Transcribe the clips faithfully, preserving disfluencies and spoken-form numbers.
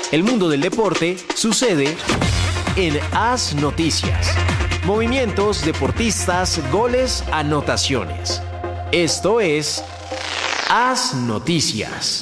El mundo del deporte sucede en Haz Noticias. Movimientos, deportistas, goles, anotaciones. Esto es Haz Noticias.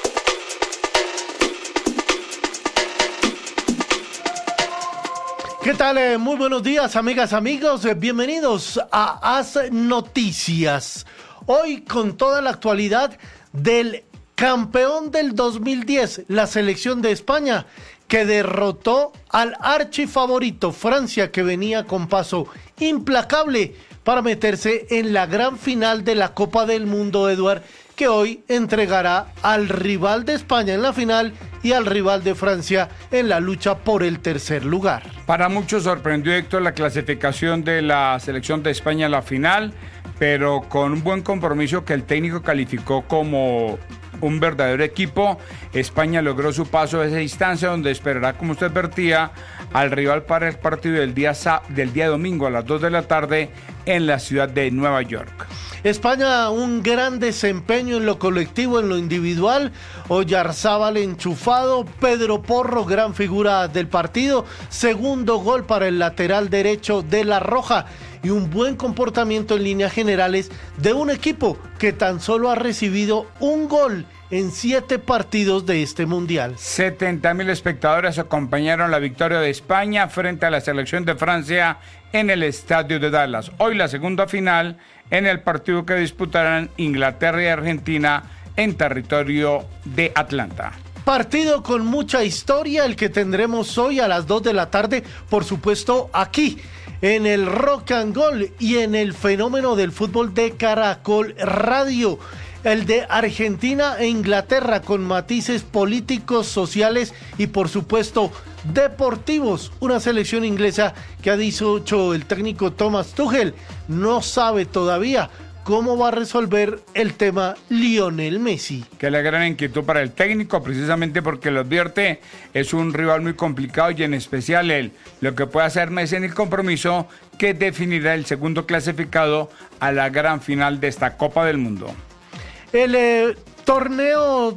¿Qué tal? Muy buenos días, amigas, amigos. Bienvenidos a Haz Noticias. Hoy con toda la actualidad del campeón del dos mil diez, la selección de España, que derrotó al archifavorito Francia, que venía con paso implacable para meterse en la gran final de la Copa del Mundo, Eduard, que hoy entregará al rival de España en la final y al rival de Francia en la lucha por el tercer lugar. Para muchos sorprendió, Héctor, la clasificación de la selección de España a la final, pero con un buen compromiso que el técnico calificó como un verdadero equipo. España logró su paso a esa instancia, donde esperará, como usted advertía, al rival para el partido del día, del día domingo a las dos de la tarde en la ciudad de Nueva York. España, un gran desempeño en lo colectivo, en lo individual. Oyarzábal enchufado, Pedro Porro, gran figura del partido, segundo gol para el lateral derecho de La Roja, y un buen comportamiento en líneas generales de un equipo que tan solo ha recibido un gol en siete partidos de este mundial. setenta mil espectadores acompañaron la victoria de España frente a la selección de Francia en el estadio de Dallas. Hoy la segunda final en el partido que disputarán Inglaterra y Argentina en territorio de Atlanta. Partido con mucha historia el que tendremos hoy a las dos de la tarde, por supuesto aquí en el Rock and Gold y en el fenómeno del fútbol de Caracol Radio. El de Argentina e Inglaterra, con matices políticos, sociales y por supuesto deportivos. Una selección inglesa que ha dicho el técnico Thomas Tuchel no sabe todavía cómo va a resolver el tema Lionel Messi. Que la gran inquietud para el técnico, precisamente porque lo advierte, es un rival muy complicado, y en especial él, lo que puede hacer Messi en el compromiso que definirá el segundo clasificado a la gran final de esta Copa del Mundo. El eh, torneo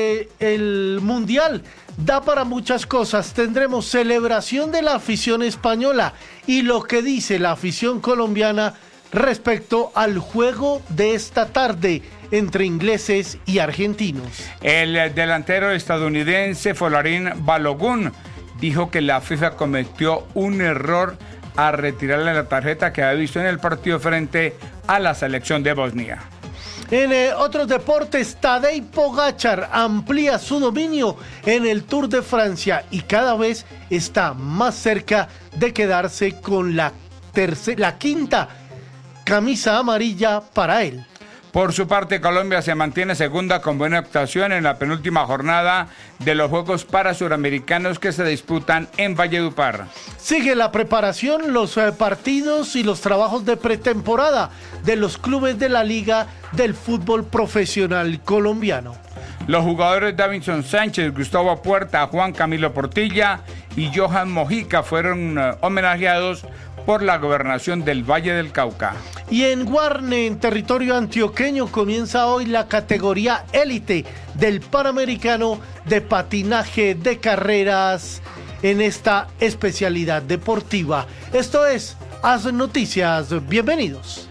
del Mundial da para muchas cosas. Tendremos celebración de la afición española y lo que dice la afición colombiana respecto al juego de esta tarde entre ingleses y argentinos. El delantero estadounidense Folarin Balogun dijo que la FIFA cometió un error a retirarle la tarjeta que había visto en el partido frente a la selección de Bosnia. En eh, otros deportes, Tadej Pogačar amplía su dominio en el Tour de Francia y cada vez está más cerca de quedarse con la, tercera, la quinta camisa amarilla para él. Por su parte, Colombia se mantiene segunda con buena actuación en la penúltima jornada de los Juegos Parasuramericanos que se disputan en Valledupar. Sigue la preparación, los eh, partidos y los trabajos de pretemporada de los clubes de la Liga del Fútbol Profesional Colombiano. Los jugadores Davinson Sánchez, Gustavo Puerta, Juan Camilo Portilla y Johan Mojica fueron uh, homenajeados por la gobernación del Valle del Cauca. Y en Guarne, en territorio antioqueño, comienza hoy la categoría élite del Panamericano de patinaje de carreras en esta especialidad deportiva. Esto es Haz Noticias. Bienvenidos.